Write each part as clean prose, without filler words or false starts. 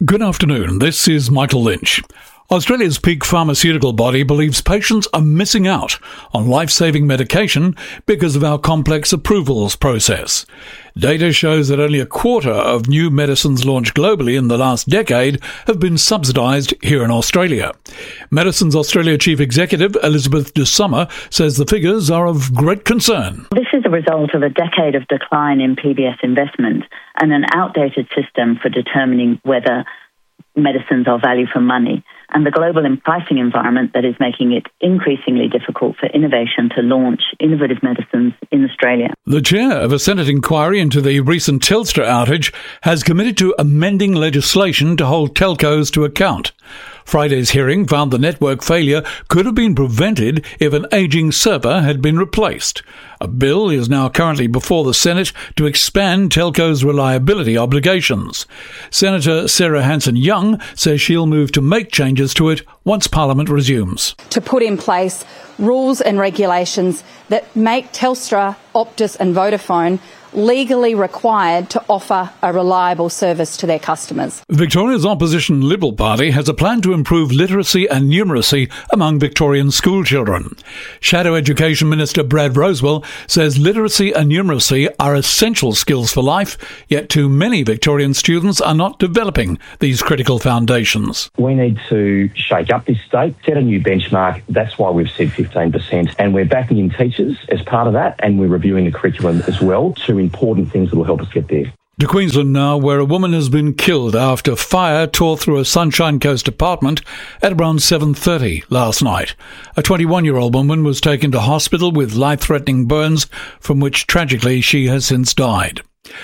Good afternoon, this is Michael Lynch. Australia's peak pharmaceutical body believes patients are missing out on life-saving medication because of our complex approvals process. Data shows that only a quarter of new medicines launched globally in the last decade have been subsidised here in Australia. Medicines Australia Chief Executive Elizabeth De Summer says the figures are of great concern. This is a result of a decade of decline in PBS investment and an outdated system for determining whether medicines are value for money, and the global pricing environment that is making it increasingly difficult for innovation to launch innovative medicines in Australia. The chair of a Senate inquiry into the recent Telstra outage has committed to amending legislation to hold telcos to account. Friday's hearing found the network failure could have been prevented if an ageing server had been replaced. A bill is now currently before the Senate to expand telcos' reliability obligations. Senator Sarah Hanson-Young says she'll move to make changes to it once Parliament resumes. To put in place rules and regulations that make Telstra, Optus and Vodafone legally required to offer a reliable service to their customers. Victoria's opposition Liberal Party has a plan to improve literacy and numeracy among Victorian school children. Shadow Education Minister Brad Rosewell says literacy and numeracy are essential skills for life, yet too many Victorian students are not developing these critical foundations. We need to shake up this state, set a new benchmark. That's why we've said 15%. And we're backing in teachers as part of that, and we're reviewing the curriculum as well to important things that will help us get there. To Queensland now, where a woman has been killed after fire tore through a Sunshine Coast apartment at around 7:30 last night. A 21-year-old woman was taken to hospital with life-threatening burns, from which tragically she has since died.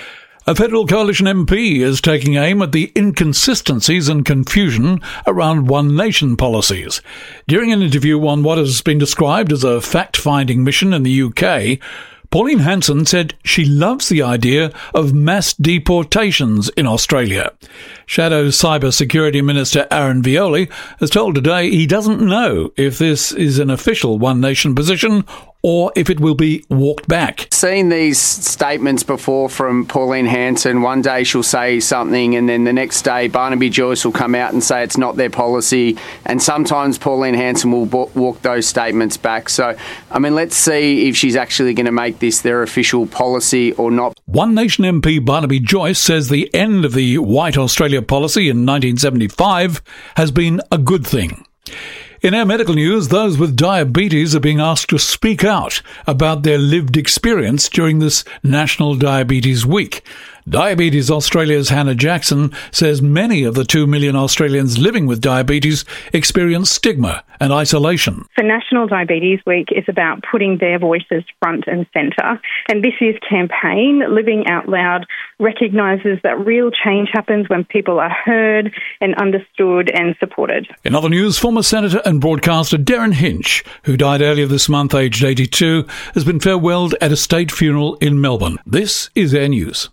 A Federal Coalition MP is taking aim at the inconsistencies and confusion around One Nation policies. During an interview on what has been described as a fact-finding mission in the UK, Pauline Hanson said she loves the idea of mass deportations in Australia. Shadow Cyber Security Minister Aaron Violi has told Today he doesn't know if this is an official One Nation position or if it will be walked back. Seen these statements before from Pauline Hanson. One day she'll say something and then the next day Barnaby Joyce will come out and say it's not their policy, and sometimes Pauline Hanson will walk those statements back. So, let's see if she's actually going to make this their official policy or not. One Nation MP Barnaby Joyce says the end of the White Australia policy in 1975 has been a good thing. In our medical news, those with diabetes are being asked to speak out about their lived experience during this National Diabetes Week. Diabetes Australia's Hannah Jackson says many of the 2 million Australians living with diabetes experience stigma and isolation. So National Diabetes Week is about putting their voices front and centre. And this year's campaign, Living Out Loud, recognises that real change happens when people are heard and understood and supported. In other news, former Senator and broadcaster Derryn Hinch, who died earlier this month aged 82, has been farewelled at a state funeral in Melbourne. This is Air News.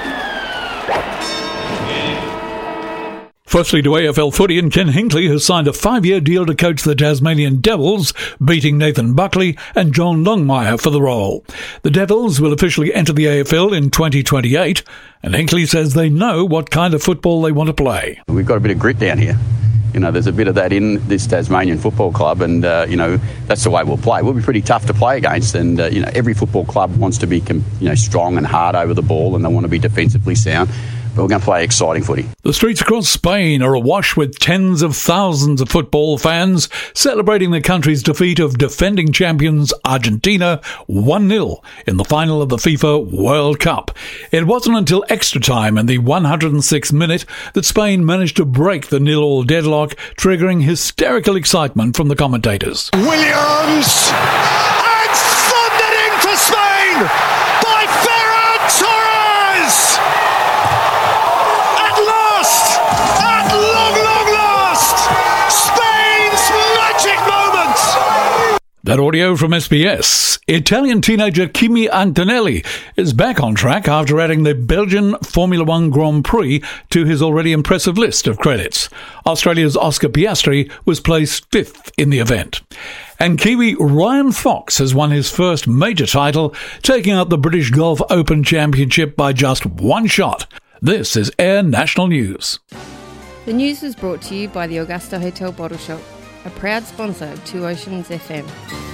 Firstly to AFL footy, and Ken Hinkley has signed a 5-year deal to coach the Tasmanian Devils, beating Nathan Buckley and John Longmire for the role. The Devils will officially enter the AFL in 2028, and Hinkley says they know what kind of football they want to play. We've got a bit of grit down here. There's a bit of that in this Tasmanian football club, and, that's the way we'll play. We'll be pretty tough to play against, and, every football club wants to be, strong and hard over the ball, and they want to be defensively sound. But we're going to play exciting footy. The streets across Spain are awash with tens of thousands of football fans celebrating the country's defeat of defending champions Argentina 1-0 in the final of the FIFA World Cup. It wasn't until extra time in the 106th minute that Spain managed to break the 0-0 deadlock, triggering hysterical excitement from the commentators. Williams! And thundering for Spain by Ferran Torres! That audio from SBS. Italian teenager Kimi Antonelli is back on track after adding the Belgian Formula One Grand Prix to his already impressive list of credits. Australia's Oscar Piastri was placed 5th in the event. And Kiwi Ryan Fox has won his first major title, taking out the British Golf Open Championship by just one shot. This is Air National News. The news was brought to you by the Augusta Hotel Bottle Shop, a proud sponsor of Two Oceans FM.